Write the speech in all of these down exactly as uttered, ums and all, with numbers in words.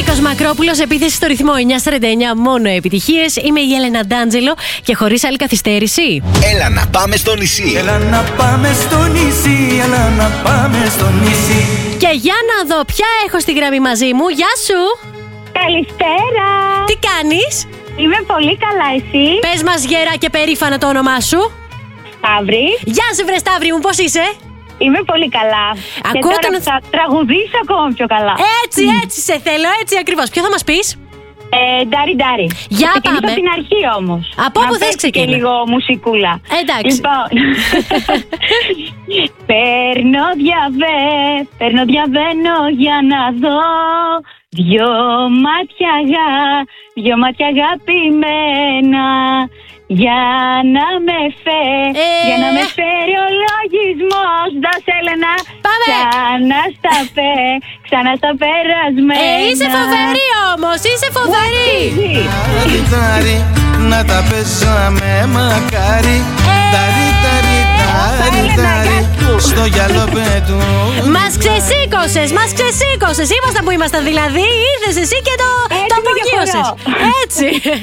Νίκος Μακρόπουλος, επίθεση στο ρυθμό εννιά σαράντα εννιά, μόνο επιτυχίες. Είμαι η Έλενα Ντάντζελο και χωρίς άλλη καθυστέρηση. Έλα να πάμε στο νησί. Έλα να πάμε στο νησί, έλα να πάμε στο νησί. Και για να δω ποια έχω στη γραμμή μαζί μου. Γεια σου. Καλησπέρα. Τι κάνεις? Είμαι πολύ καλά, εσύ? Πες μας γερά και περήφανα το όνομά σου. Σταύρη. Γεια σου βρε Σταύρη μου, πώς είσαι? Είμαι πολύ καλά. Ακούω και τώρα τον... θα τραγουδήσω ακόμα πιο καλά. Έτσι, έτσι σε θέλω, έτσι ακριβώς. Ποιο θα μας πεις? Ε, ντάρι ντάρι. Για θα πάμε. Από την αρχή όμως. Από όπου θες ξεκινά. Και λίγο μουσικούλα. Εντάξει. Λοιπόν. Παίρνω διαβέ, παίρνω διαβαίνω για να δω. Δυο μάτια αγά, δυο μάτια αγαπημένα. Για να με φέρει, ε... για να με φέρει ο λογισμός. Δώσε Έλενα. Πάμε. Ξανά στα πέ, ξανά στα περασμένα. Ε, είσαι φοβερή όμως, είσαι φοβερή. Τάρι τάρι, να τα παίζαμε μακάρι. Τάρι τάρι τάρι τάρι, στο γυαλό πέτου. Μας ξεσήκωσες, μας ξεσήκωσες. Ήμασταν που ήμασταν δηλαδή. Είδες εσύ και το, το απογείωσες. Έτσι.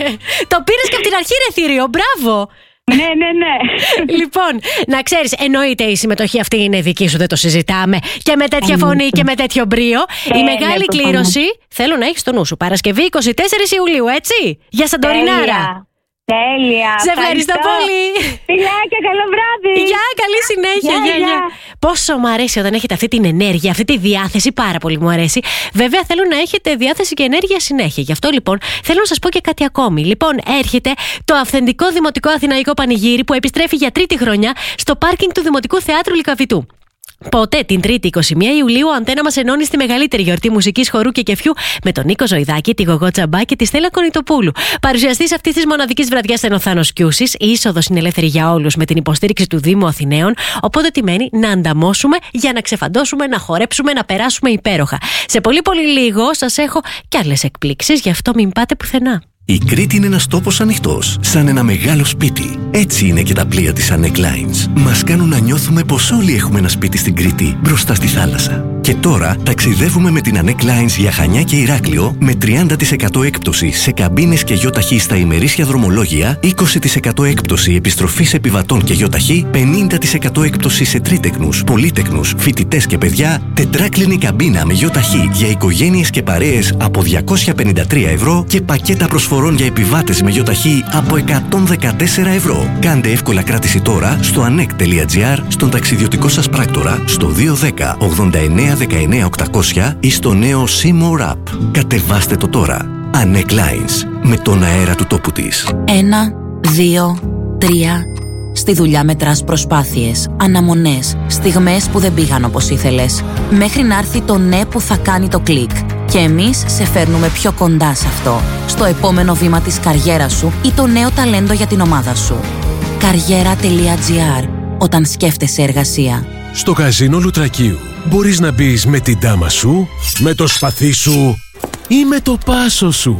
Το πήρες και από την αρχή ρε θηρίο, μπράβο. Ναι, ναι, ναι. Λοιπόν, να ξέρεις, εννοείται η συμμετοχή αυτή είναι δική σου, δεν το συζητάμε. Και με τέτοια φωνή και με τέτοιο μπρίο. Η μεγάλη κλήρωση θέλω να έχεις στο νου σου. Παρασκευή εικοστή τέταρτη Ιουλίου, έτσι. Για Σαντορινάρα. Τέλεια. Σε ευχαριστώ πολύ. Φιλάκια, καλό βράδυ. Γεια, καλή συνέχεια. Γεια, γεια. Πόσο μου αρέσει όταν έχετε αυτή την ενέργεια, αυτή τη διάθεση, πάρα πολύ μου αρέσει. Βέβαια θέλω να έχετε διάθεση και ενέργεια συνέχεια. Γι' αυτό λοιπόν θέλω να σας πω και κάτι ακόμη. Λοιπόν, έρχεται το αυθεντικό Δημοτικό Αθηναϊκό Πανηγύρι που επιστρέφει για τρίτη χρονιά στο πάρκινγκ του Δημοτικού Θεάτρου Λυκαβητού. Πότε, την Τρίτη εικοστή πρώτη Ιουλίου, ο Αντένα μας ενώνει στη μεγαλύτερη γιορτή μουσικής, χορού και κεφιού με τον Νίκο Ζωηδάκη, τη Γογό Τσαμπά και τη Στέλλα Κονιτοπούλου. Παρουσιαστής αυτής της μοναδικής βραδιάς είναι ο Θάνος Κιούσης. Η είσοδος είναι ελεύθερη για όλους με την υποστήριξη του Δήμου Αθηναίων. Οπότε τι μένει? Να ανταμώσουμε για να ξεφαντώσουμε, να χορέψουμε, να περάσουμε υπέροχα. Σε πολύ πολύ λίγο σας έχω κι άλλες εκπλήξεις, γι' αυτό μην πάτε πουθενά. Η Κρήτη είναι ένας τόπος ανοιχτός, σαν ένα μεγάλο σπίτι. Έτσι είναι και τα πλοία της Anek Lines. Μας κάνουν να νιώθουμε πως όλοι έχουμε ένα σπίτι στην Κρήτη, μπροστά στη θάλασσα. Και τώρα ταξιδεύουμε με την Anek Lines για Χανιά και Ηράκλειο με τριάντα τοις εκατό έκπτωση σε καμπίνες και γιοταχή στα ημερήσια δρομολόγια, είκοσι τοις εκατό έκπτωση επιστροφής επιβατών και γιοταχή, πενήντα τοις εκατό έκπτωση σε τρίτεκνους, πολύτεκνους, φοιτητές και παιδιά, τετράκλινη καμπίνα με γιοταχή για οικογένειες και παρέες από διακόσια πενήντα τρία ευρώ και πακέτα προσφορών για επιβάτες με γιοταχή από εκατόν δεκατέσσερα ευρώ. Κάντε εύκολα κράτηση τώρα στο anek τελεία gr, στον ταξιδιωτικό σας πράκτορα, στο δύο ένα μηδέν ογδόντα εννέα δεκαεννέα οκτακόσια ή στο νέο Seymour App. Κατεβάστε το τώρα. Anek Lines, με τον αέρα του τόπου της. Ένα, δύο, τρία. Στη δουλειά μετράς προσπάθειες, αναμονές, στιγμές που δεν πήγαν όπως ήθελες, μέχρι να έρθει το ναι που θα κάνει το κλικ. Και εμείς σε φέρνουμε πιο κοντά σε αυτό, στο επόμενο βήμα της καριέρας σου ή το νέο ταλέντο για την ομάδα σου. Καριέρα τελεία gr, όταν σκέφτεσαι εργασία. Στο καζίνο Λουτρακίου μπορείς να μπεις με την τάμα σου, με το σπαθί σου ή με το πάσο σου.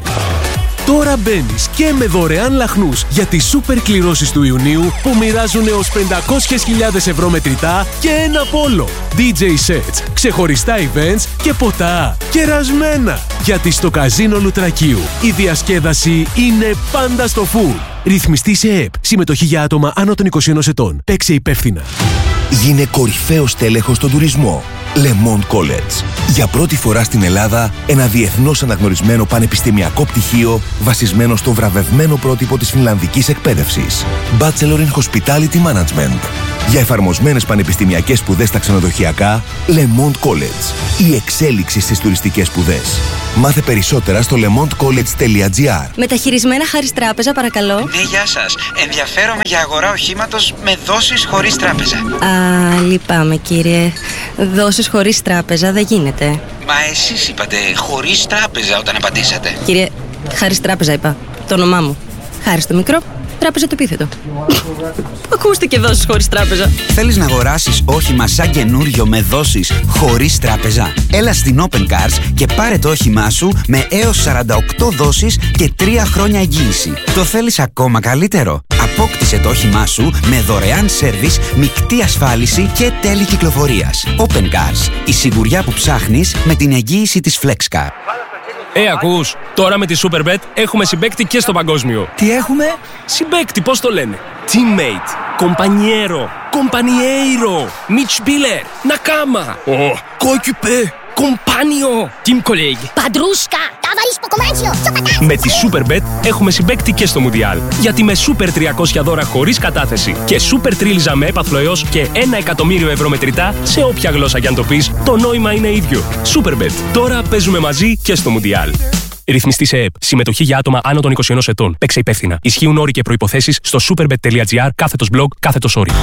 Τώρα μπαίνεις και με δωρεάν λαχνούς για τις σούπερ κληρώσεις του Ιουνίου που μοιράζουν έως πεντακόσιες χιλιάδες ευρώ μετρητά και ένα πόλο. ντι τζέι sets, ξεχωριστά events και ποτά κερασμένα. Γιατί στο καζίνο Λουτρακίου η διασκέδαση είναι πάντα στο full. Ρυθμιστή σε ΕΕΠ. Συμμετοχή για άτομα άνω των είκοσι ενός ετών. Παίξε υπεύθυνα. Γίνε κορυφαίος τέλεχος στον τουρισμό. Le Monde College. Για πρώτη φορά στην Ελλάδα, ένα διεθνώς αναγνωρισμένο πανεπιστημιακό πτυχίο βασισμένο στο βραβευμένο πρότυπο της φινλανδικής εκπαίδευσης. Bachelor in Hospitality Management. Για εφαρμοσμένες πανεπιστημιακές σπουδές στα ξενοδοχειακά, Le Monde College. Η εξέλιξη στις τουριστικές σπουδές. Μάθε περισσότερα στο le monde college τελεία gr. Μεταχειρισμένα Χάρις Τράπεζα, παρακαλώ. Ναι, γεια σας. Ενδιαφέρομαι για αγορά οχήματος με δόσεις χωρίς τράπεζα. Α, λυπάμαι κύριε. Δόσεις χωρίς τράπεζα δεν γίνεται. Μα εσείς είπατε χωρίς τράπεζα όταν απαντήσατε. Κύριε, Χάρις Τράπεζα είπα. Το όνομά μου. Χάρις το μικρό, τράπεζα το επίθετο. Ακούστηκε δόσεις χωρίς τράπεζα. Θέλεις να αγοράσεις όχημα σαν καινούριο με δόσεις χωρίς τράπεζα? Έλα στην Open Cars και πάρε το όχημά σου με έως σαράντα οκτώ δόσεις και τρία χρόνια εγγύηση. Το θέλεις ακόμα καλύτερο? Απόκτησε το όχημά σου με δωρεάν σέρβις, μεικτή ασφάλιση και τέλη κυκλοφορίας. Open Cars. Η σιγουριά που ψάχνεις με την εγγύηση της FlexCar. Ε, ακούς, τώρα με τη Superbet έχουμε συμπαίκτη και στο παγκόσμιο. Τι έχουμε? Συμπαίκτη, πώς το λένε? Teammate, compañero, compañeiro, Mitspieler, Nakama, oh, coéquipier, compagnon, team colleague. Παντρούσκα, ταβαρίς ποκομάτσιο, με τη Superbet έχουμε συμπαίκτη και στο Μουντιάλ. Γιατί με Super τριακόσια δώρα χωρίς κατάθεση και Super τρίλιζα με έπαθλο έως και ένα εκατομμύριο ευρώ μετρητά σε όποια γλώσσα κι αν το πεις, το νόημα είναι ίδιο. Superbet. Τώρα παίζουμε μαζί και στο Μουντιάλ. Ρυθμιστή σε ΕΕΠ. Συμμετοχή για άτομα άνω των είκοσι ενός ετών. Παίξε υπεύθυνα. Ισχύουν όροι και προϋποθέσεις στο superbet.gr κάθετος blog κάθετος όροι.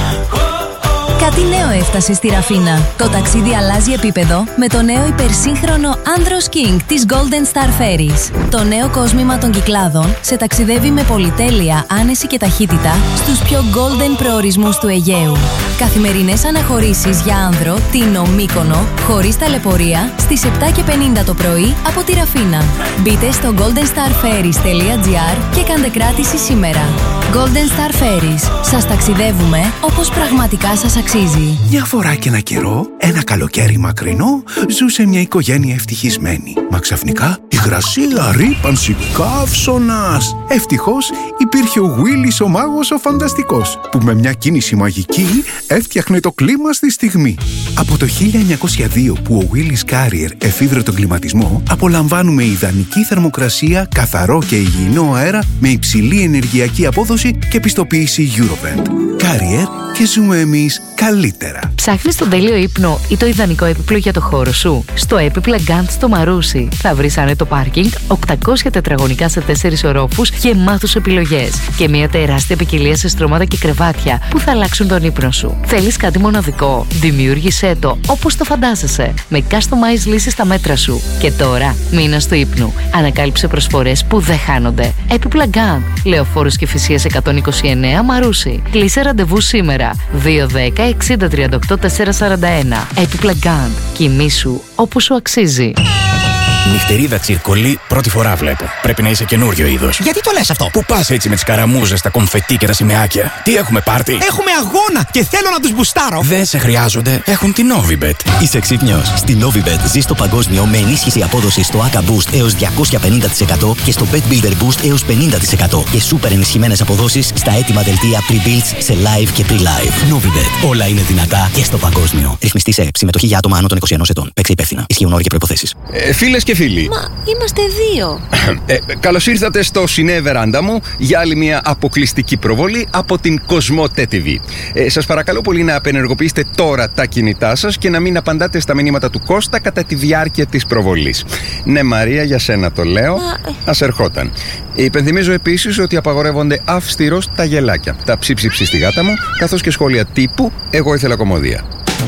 Κάτι νέο έφτασε στη Ραφίνα. Το ταξίδι αλλάζει επίπεδο με το νέο υπερσύγχρονο Andros King της Golden Star Ferries. Το νέο κόσμημα των Κυκλάδων σε ταξιδεύει με πολυτέλεια, άνεση και ταχύτητα στους πιο golden προορισμούς του Αιγαίου. Καθημερινές αναχωρήσεις για άνδρο, Τίνο, Μύκονο, χωρίς ταλαιπωρία, στις επτά και πενήντα το πρωί από τη Ραφίνα. Μπείτε στο golden star ferries τελεία gr και κάντε κράτηση σήμερα. Golden Star Ferries. Σας ταξιδεύουμε όπως πραγματικά σας αξίζει. Μια φορά και ένα καιρό, ένα καλοκαίρι μακρινό, ζούσε μια οικογένεια ευτυχισμένη. Μα ξαφνικά υγρασία, ρύπανση, καύσωνας. Ευτυχώς υπήρχε ο Γουίλις ο μάγος ο φανταστικός, που με μια κίνηση μαγική έφτιαχνε το κλίμα στη στιγμή. Από το χίλια εννιακόσια δύο που ο Γουίλις Carrier εφήβρε τον κλιματισμό, απολαμβάνουμε ιδανική θερμοκρασία, καθαρό και υγιεινό αέρα με υψηλή ενεργειακή απόδοση και πιστοποίηση Eurovent. Carrier και ζούμε εμείς καλύτερα. Ψάχνεις τον τέλειο ύπνο ή το ιδανικό έπιπλο για το χώρο σου? Στο έπιπλα Gant στο Μαρούσι θα βρεις άνετο πάρκινγκ, οκτακόσια τετραγωνικά σε τέσσερις ορόφους και μάθους επιλογές και μια τεράστια ποικιλία σε στρώματα και κρεβάτια που θα αλλάξουν τον ύπνο σου. Θέλεις κάτι μοναδικό? Δημιούργησέ το όπως το φαντάζεσαι με customized λύσεις στα μέτρα σου. Και τώρα, μήνας του ύπνου. Ανακάλυψε προσφορές που δεν χάνονται. Έπιπλα Gant, Λεωφόρος Κηφισίας εκατόν είκοσι εννέα Μαρούσι. Κλείσε ραντεβού σήμερα. δύο δέκα εξήντα τριάντα οκτώ τετρακόσια σαράντα ένα. Έπιπλα Gant. Κοιμήσου όπως σου αξίζει. Νυχτερίδα τσιρκολί, πρώτη φορά βλέπω. Πρέπει να είσαι καινούριο είδος. Γιατί το λες αυτό? Πού πας έτσι με τις καραμούζες, τα κομφετί και τα σημαίακια? Τι έχουμε πάρτι? Έχουμε αγώνα και θέλω να τους μπουστάρω. Δεν σε χρειάζονται. Έχουν την Novibet. Είσαι ξύπνιος? Στη Novibet ζεις το παγκόσμιο με ενίσχυση απόδοσης στο έι έι κέι Boost έως διακόσια πενήντα τοις εκατό και στο Bet Builder Boost έως πενήντα τοις εκατό και σούπερ ενισχυμένες αποδόσεις στα έτοιμα δελτία pre-builds σε live και pre-live. Novibet. Όλα είναι δυνατά και στο παγκόσμιο. Ρυθμιστή σε ΕΕΠ. Συμμετοχή για άτομα άνω των είκοσι ενός ετών. Παίξε υπεύθυνα. Ισχύουν όροι και προϋποθέσεις. Ε, φίλες και φίλοι. Μα είμαστε δύο. Ε, καλώς ήρθατε στο Σινέ Βεράντα μου για άλλη μια αποκλειστική προβολή από την Κοσμοτέ τι βι. Ε, σας παρακαλώ πολύ να απενεργοποιήσετε τώρα τα κινητά σας και να μην απαντάτε στα μηνύματα του Κώστα κατά τη διάρκεια της προβολής. Ναι, Μαρία, για σένα το λέω. Μα... Ας ερχόταν. Υπενθυμίζω επίσης ότι απαγορεύονται αυστηρώς τα γελάκια, τα ψίψιψη στη γάτα μου, καθώς και σχόλια τύπου «Εγώ ήθελα κομμωδία».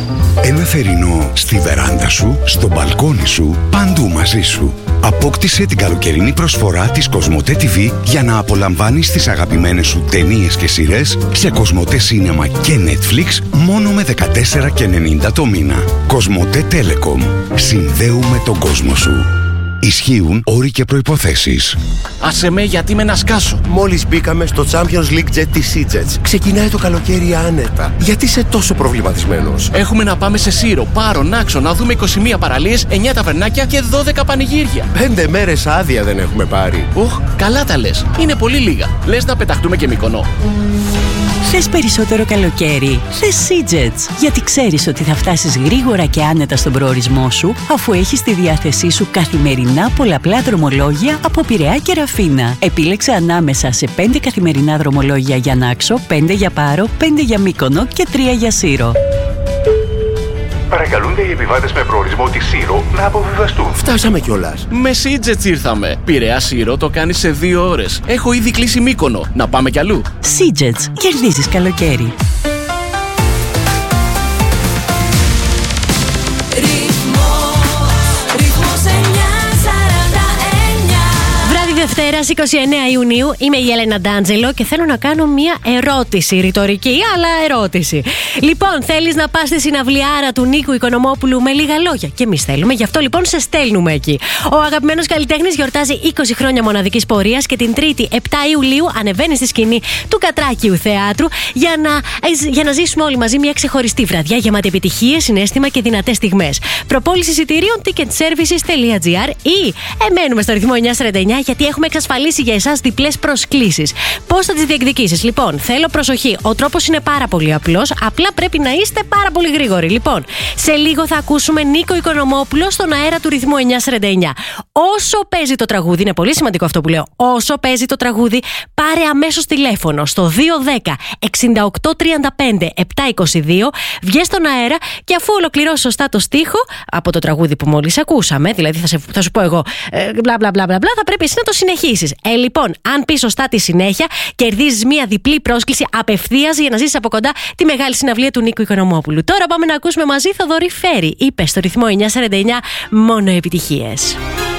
Ένα θερινό στη βεράντα σου, στο μπαλκόνι σου, παντού μαζί σου. Απόκτησε την καλοκαιρινή προσφορά της Κοσμοτέ τι βι για να απολαμβάνεις τις αγαπημένες σου ταινίες και σειρές σε Κοσμοτέ Σίνεμα και Netflix μόνο με δεκατέσσερα και ενενήντα το μήνα. Κοσμοτέ Telecom. Συνδέουμε τον κόσμο σου. Ισχύουν όροι και προϋποθέσεις. Άσε με, γιατί με να σκάσω. Μόλις μπήκαμε στο Champions League Jet της SeaJets. Ξεκινάει το καλοκαίρι άνετα. Γιατί είσαι τόσο προβληματισμένος? Έχουμε να πάμε σε Σύρο, Πάρο, Νάξο, να δούμε είκοσι μία παραλίες, εννιά ταβερνάκια και δώδεκα πανηγύρια. Πέντε μέρες άδεια δεν έχουμε πάρει. Οχ, καλά τα λες. Είναι πολύ λίγα. Λες να πεταχτούμε και Μυκονό. Θες περισσότερο καλοκαίρι? Θες SeaJets. Γιατί ξέρεις ότι θα φτάσεις γρήγορα και άνετα στον προορισμό σου, αφού έχεις στη διάθεσή σου καθημερινά πολλαπλά δρομολόγια από Πειραιά και Ραφίνα. Επίλεξε ανάμεσα σε πέντε καθημερινά δρομολόγια για Νάξο, πέντε για Πάρο, πέντε για Μύκονο και τρία για Σύρο. Παρακαλούνται οι επιβάτες με προορισμό τη Σύρο να αποβιβαστούν. Φτάσαμε κιόλας. Με SeaJets ήρθαμε. Πειραιά Σύρο το κάνει σε δύο ώρες. Έχω ήδη κλείσει Μύκονο. Να πάμε κι αλλού. SeaJets. Κερδίζεις καλοκαίρι. Δευτέρας είκοσι εννέα Ιουνίου, είμαι η Έλενα Ντάντζελο και θέλω να κάνω μια ερώτηση, ρητορική, αλλά ερώτηση. Λοιπόν, θέλεις να πας στη συναυλιάρα του Νίκου Οικονομόπουλου με λίγα λόγια? Και εμείς θέλουμε, γι' αυτό λοιπόν σε στέλνουμε εκεί. Ο αγαπημένος καλλιτέχνης γιορτάζει είκοσι χρόνια μοναδικής πορείας και την Τρίτη επτά Ιουλίου ανεβαίνει στη σκηνή του Κατράκιου Θεάτρου για να, για να ζήσουμε όλοι μαζί μια ξεχωριστή βραδιά γεμάτη επιτυχίες, συναίσθημα και δυνατές στιγμές. Προπόληση εισιτηρίων ticketservices.gr ή εμένουμε στο ρυθμό εννιακόσια σαράντα εννιά γιατί έχουμε εξασφαλίσει για εσάς διπλές προσκλήσεις. Πώς θα τις διεκδικήσεις? Λοιπόν, θέλω προσοχή. Ο τρόπος είναι πάρα πολύ απλός. Απλά πρέπει να είστε πάρα πολύ γρήγοροι. Λοιπόν, σε λίγο θα ακούσουμε Νίκο Οικονομόπουλο στον αέρα του ρυθμού εννιακόσια σαράντα εννιά. Όσο παίζει το τραγούδι, είναι πολύ σημαντικό αυτό που λέω. Όσο παίζει το τραγούδι, πάρε αμέσως τηλέφωνο στο δύο ένα μηδέν εξήντα οκτώ τριάντα πέντε επτακόσια είκοσι δύο, βγες στον αέρα και αφού ολοκληρώσεις σωστά το στίχο από το τραγούδι που μόλις ακούσαμε, δηλαδή θα, σε, θα σου πω εγώ ε, μπλα μπλα μπλα μπλα, θα πρέπει εσύ να το συνεχίσεις. Ε, λοιπόν, αν πεις σωστά τη συνέχεια, κερδίζεις μια διπλή πρόσκληση απευθείας για να ζήσεις από κοντά τη μεγάλη συναυλία του Νίκου Οικονομόπουλου. Τώρα πάμε να ακούσουμε μαζί Θοδωρή Φέρη. Είπε στο ρυθμό εννιακόσια σαράντα εννιά μόνο επιτυχίες.